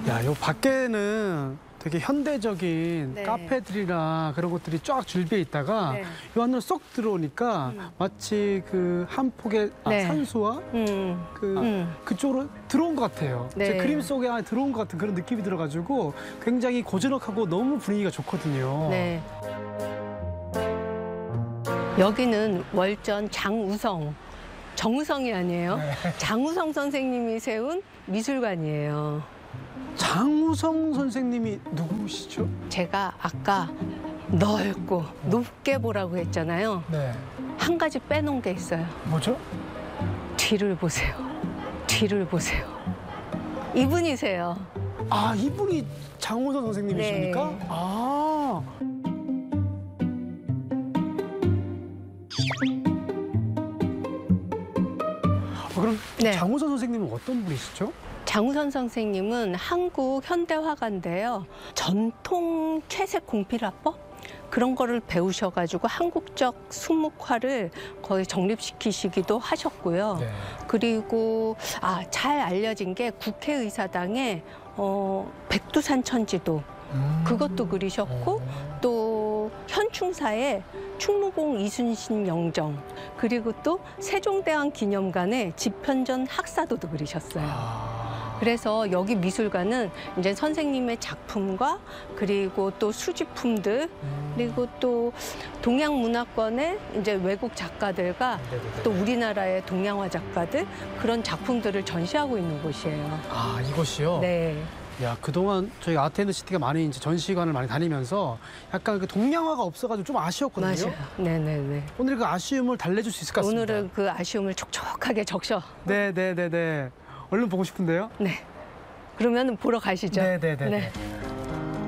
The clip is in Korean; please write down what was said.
야, 요 밖에는 되게 현대적인 네. 카페들이나 그런 것들이 쫙 줄비에 있다가 네. 요 안으로 쏙 들어오니까 마치 그 한 폭의 네. 산수와 그쪽으로 들어온 것 같아요. 네. 제 그림 속에 안에 들어온 것 같은 그런 느낌이 들어가지고 굉장히 고즈넉하고 너무 분위기가 좋거든요. 네. 여기는 월전 장우성, 정우성이 아니에요. 네. 장우성 선생님이 세운 미술관이에요. 장우성 선생님이 누구시죠? 제가 아까 넓고 높게 보라고 했잖아요. 네. 한 가지 빼놓은 게 있어요. 뭐죠? 뒤를 보세요. 뒤를 보세요. 이분이세요. 아, 이분이 장우성 선생님이십니까? 네. 아. 그럼 네. 장우성 선생님은 어떤 분이시죠? 장우선 선생님은 한국 현대화가인데요. 전통 채색 공필화법? 그런 거를 배우셔가지고 한국적 수묵화를 거의 정립시키시기도 하셨고요. 네. 그리고 잘 알려진 게 국회의사당에 백두산 천지도 그것도 그리셨고 또 현충사에 충무공 이순신 영정 그리고 또 세종대왕 기념관에 집현전 학사도도 그리셨어요. 그래서 여기 미술관은 이제 선생님의 작품과 그리고 또 수집품들 그리고 또 동양 문화권의 이제 외국 작가들과 또 우리나라의 동양화 작가들 그런 작품들을 전시하고 있는 곳이에요. 아, 이곳이요? 네. 야, 그동안 저희 아트앤드시티가 많이 이제 전시관을 많이 다니면서 약간 그 동양화가 없어가지고 좀 아쉬웠거든요. 맞아요. 네네네. 오늘 그 아쉬움을 달래줄 수 있을 것 같습니다. 오늘은 그 아쉬움을 촉촉하게 적셔. 네네네네. 얼른 보고 싶은데요? 네. 그러면 보러 가시죠. 네네네. 네.